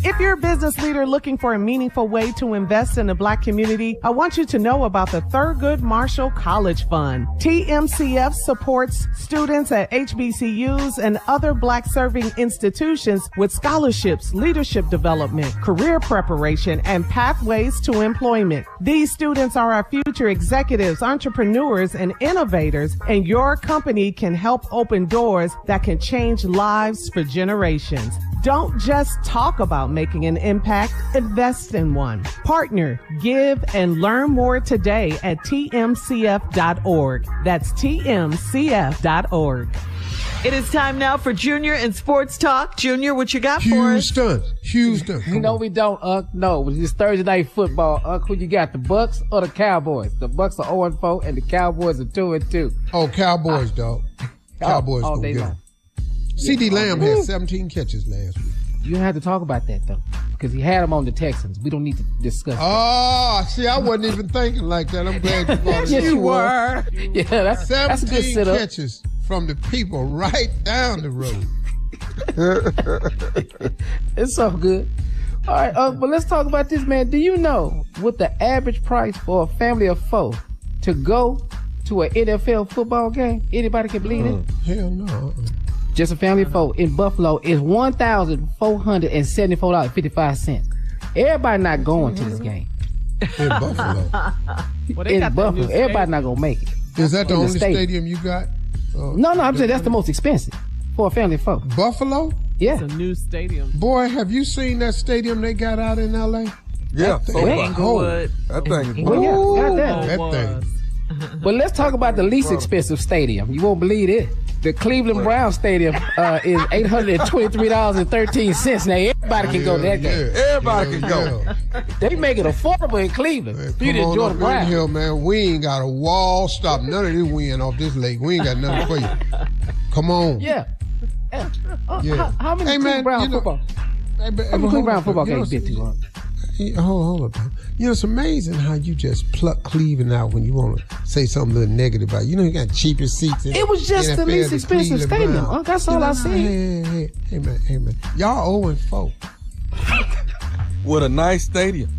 If you're a business leader looking for a meaningful way to invest in the Black community, I want you to know about the Thurgood Marshall College Fund. TMCF supports students at HBCUs and other Black-serving institutions with scholarships, leadership development, career preparation, and pathways to employment. These students are our future executives, entrepreneurs, and innovators, and your company can help open doors that can change lives for generations. Don't just talk about making an impact, invest in one. Partner, give, and learn more today at tmcf.org. That's tmcf.org. It is time now for Junior and Sports Talk. Junior, what you got for us? Houston. No, we don't, Unc. No, it's Thursday Night Football, Unc. Who you got, the Bucks or the Cowboys? The Bucks are 0-4 and the Cowboys are 2-2. Oh, Cowboys, dog. Cowboys all gonna day get long. them. C.D. Lamb had 17 catches last week. You don't have to talk about that, though, because he had them on the Texans. We don't need to discuss that. Oh, see, I wasn't even thinking like that. I'm glad you brought it Yes, up. you were. Yeah, that's a good 17 sit-up. catches from the people right down the road. It's all good. All right, but let's talk about this, man. Do you know what the average price for a family of 4 to go to an NFL football game? Anybody can believe it? Hell no. Just a family of 4 in Buffalo is $1,474.55. Everybody not going to this game. In Buffalo. In Buffalo, everybody not gonna make it. Is that the In the only stadium you got? No, I'm saying that's the most expensive for a family of 4. Buffalo? Yeah. It's a new stadium. Boy, have you seen that stadium they got out in L.A.? Yeah, That thing is cold. that thing is Well, yeah, got that. That thing. But let's talk about the least expensive stadium. You won't believe it. The Cleveland Browns Stadium is $823.13. Now everybody can go to that game. Everybody can go. They make it affordable in Cleveland. Man, For you to come enjoy on the up in Browns. here, man. We ain't got a wall stop. None of this wind off this lake. We ain't got nothing for you. Come on. Yeah. Yeah. How many Hey, Cleveland man, Brown you know- football? Hey, but- How many hold Cleveland Brown up, football you know, games you been to? Hold up. You know, it's amazing how you just pluck Cleveland out when you want to say something a little negative about it. You know, you got cheaper seats. In It was just the NFL least than expensive Cleveland stadium. Browns. That's all I said. Hey, man. Y'all 0-4. With a nice stadium.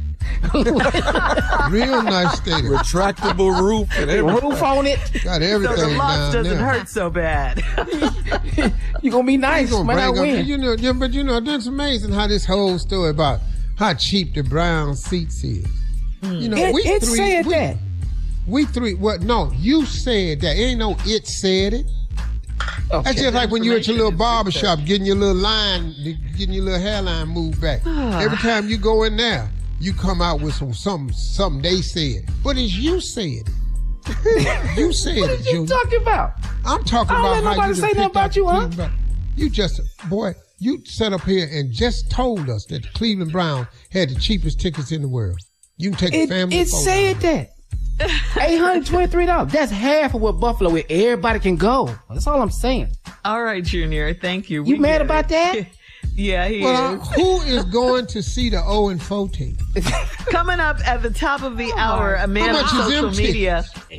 Real nice stadium. Retractable roof and everything. Roof on it. Got So everything the loss down doesn't there. hurt so bad. You gonna be nice, Gonna man. I bring up- win. You know, yeah, but you know, that's amazing how this whole story about how cheap the Brown seats is. You know, It said that. We three. What? No, you said that. Ain't no it said it. Okay. That's just like when you at your little barber shop getting your little line, getting your little hairline moved back. Every time you go in there, you come out with something they said. But it's you said it. You said What it, are you Junior. talking about? I'm talking I don't about let how nobody you say done nothing picked about out you, the huh? Cleveland Browns. You just, boy, you sat up here and just told us that the Cleveland Browns had the cheapest tickets in the world. You can take a family. It photo. said that. $823. That's half of what Buffalo is. Everybody can go. That's all I'm saying. All right, Junior. Thank you. You We mad get about it. that? Yeah, he Well, is. who is going to see the 0-4 team? Coming up at the top of the hour, a man How on much is social them media tickets?